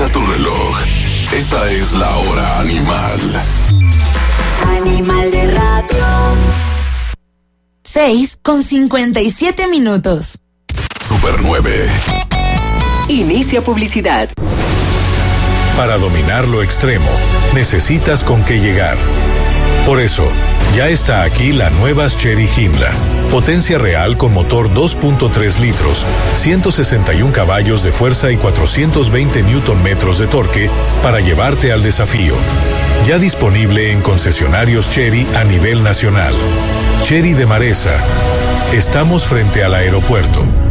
Revisa tu reloj. Esta es la hora animal. Animal de radio. 6:57. Super 9. Inicia publicidad. Para dominar lo extremo, necesitas con qué llegar. Por eso, ya está aquí la nueva Chery Himla. Potencia real con motor 2.3 litros, 161 caballos de fuerza y 420 Nm de torque para llevarte al desafío. Ya disponible en concesionarios Chery a nivel nacional. Chery de Maresa. Estamos frente al aeropuerto.